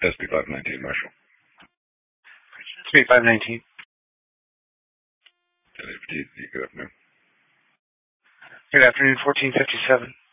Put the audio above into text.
SB 519, Marshal. SB 519. Good afternoon. Good afternoon, 1457.